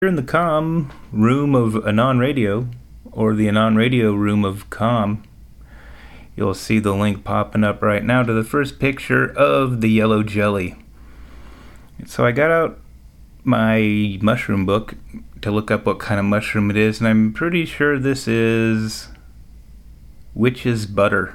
You're in the comm room of Anon Radio, or the Anon Radio room of comm. You'll see the link popping up right now to the first picture of the yellow jelly. So I got out my mushroom book to look up what kind of mushroom it is, and I'm pretty sure this is witch's butter,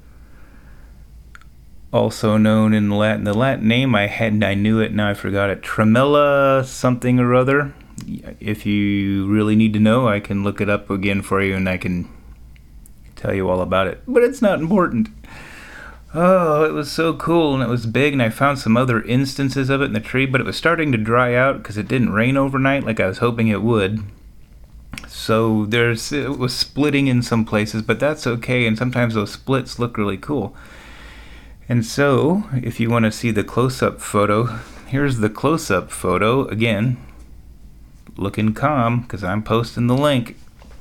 also known in Latin. The Latin name I knew it, now I forgot it. Tremella something or other. If you really need to know, I can look it up again for you and I can tell you all about it. But it's not important. Oh, it was so cool and it was big, and I found some other instances of it in the tree, but it was starting to dry out because it didn't rain overnight like I was hoping it would. So it was splitting in some places, but that's okay, and sometimes those splits look really cool. And so, if you want to see the close-up photo, here's the close-up photo again. Looking calm, because I'm posting the link.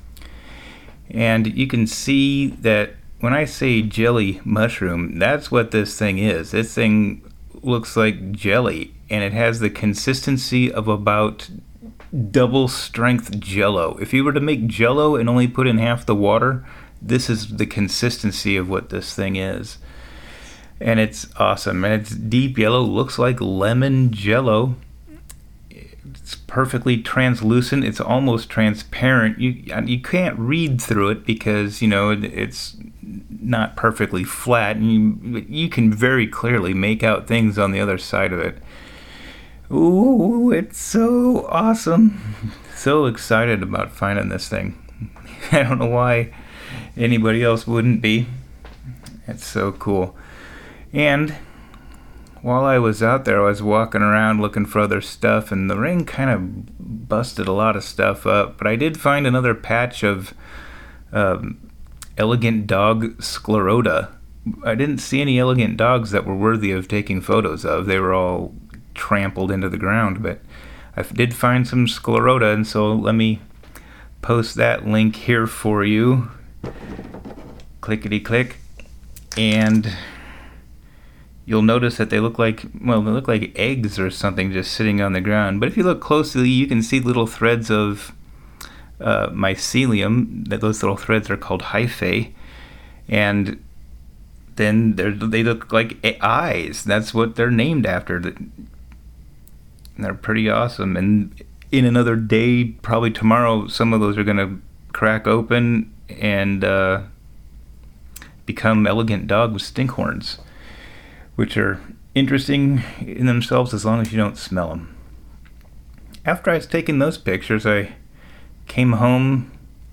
And you can see that when I say jelly mushroom, that's what this thing is. This thing looks like jelly, and it has the consistency of about double strength Jello. If you were to make Jello and only put in half the water, this is the consistency of what this thing is. And it's awesome. And it's deep yellow, looks like lemon Jello. It's perfectly translucent. It's almost transparent. You can't read through it because, it's not perfectly flat. And you can very clearly make out things on the other side of it. Ooh, it's so awesome. So excited about finding this thing. I don't know why anybody else wouldn't be. It's so cool. And while I was out there, I was walking around looking for other stuff, and the rain kind of busted a lot of stuff up. But I did find another patch of elegant dog sclerotia. I didn't see any elegant dogs that were worthy of taking photos of. They were all trampled into the ground, but I did find some sclerotia, and so let me post that link here for you. Clickety click. And you'll notice that they look like eggs or something just sitting on the ground. But if you look closely, you can see little threads of mycelium. Those little threads are called hyphae. And then they look like eyes. That's what they're named after. And they're pretty awesome. And in another day, probably tomorrow, some of those are going to crack open and become elegant dog with stink horns, which are interesting in themselves as long as you don't smell them. After I was taking those pictures, I came home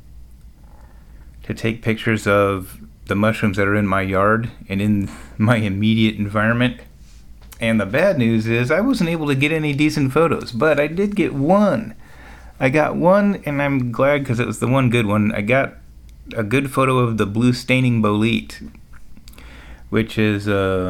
to take pictures of the mushrooms that are in my yard and in my immediate environment. And the bad news is I wasn't able to get any decent photos, but I did get one. I got one, and I'm glad because it was the one good one. I got a good photo of the blue staining bolete, which is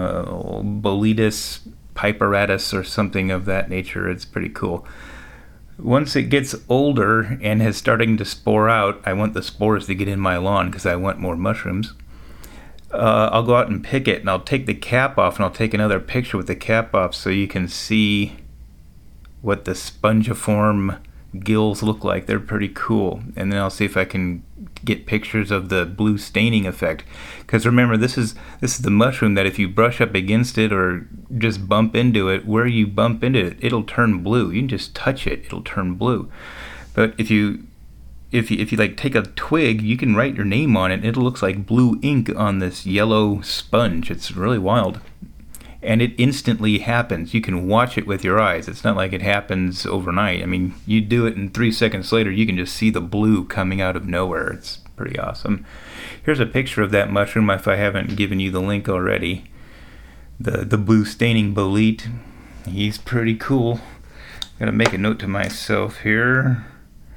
Boletus piperatus or something of that nature. It's pretty cool. Once it gets older and is starting to spore out, I want the spores to get in my lawn because I want more mushrooms. I'll go out and pick it, and I'll take the cap off, and I'll take another picture with the cap off so you can see what the spongiform gills look like. They're pretty cool. And then I'll see if I can get pictures of the blue staining effect, because remember, this is the mushroom that if you brush up against it or just bump into it, where you bump into it, it'll turn blue. You can just touch it, it'll turn blue. But if you like take a twig, you can write your name on it. It looks like blue ink on this yellow sponge. It's really wild. And it instantly happens. You can watch it with your eyes. It's not like it happens overnight. I mean, you do it and 3 seconds later, you can just see the blue coming out of nowhere. It's pretty awesome. Here's a picture of that mushroom if I haven't given you the link already. The blue staining bolete. He's pretty cool. Gotta make a note to myself here.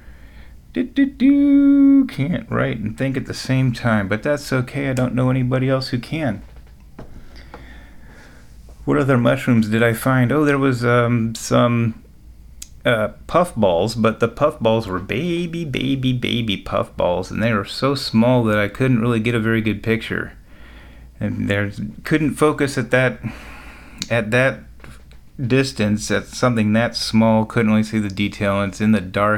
Can't write and think at the same time, but that's okay. I don't know anybody else who can. What other mushrooms did I find? Oh, there was some puffballs, but the puffballs were baby puffballs, and they were so small that I couldn't really get a very good picture. And couldn't focus at that distance at something that small, couldn't really see the detail, and it's in the dark